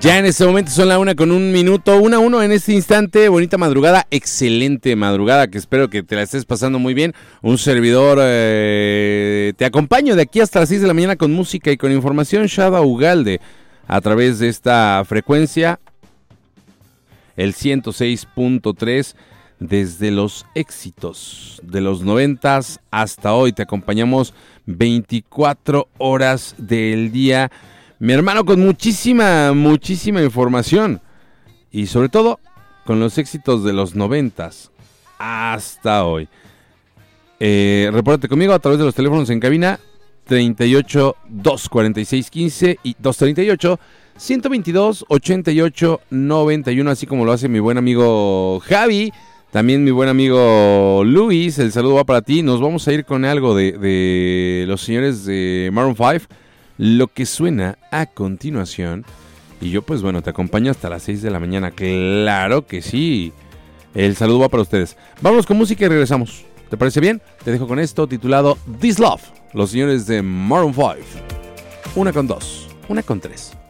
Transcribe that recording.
Ya en este momento son la 1:01, 1:01 en este instante. Bonita madrugada, excelente madrugada, que espero que te la estés pasando muy bien. Un servidor, te acompaño de aquí hasta las 6 de la mañana con música y con información. Shada Ugalde, a través de esta frecuencia, el 106.3, desde los éxitos de los 90s hasta hoy. Te acompañamos 24 horas del día. Mi hermano, con muchísima información y sobre todo con los éxitos de los 90s hasta hoy. Repórtate conmigo a través de los teléfonos en cabina 38 246 15 y 238 122 88 91, así como lo hace mi buen amigo Javi, también mi buen amigo Luis. El saludo va para ti. Nos vamos a ir con algo de los señores de Maroon 5. Lo que suena a continuación. Y yo, pues bueno, te acompaño hasta las 6 de la mañana. Claro que sí. El saludo va para ustedes. Vámonos con música y regresamos. ¿Te parece bien? Te dejo con esto titulado This Love. Los señores de Maroon 5. 1:02, 1:03.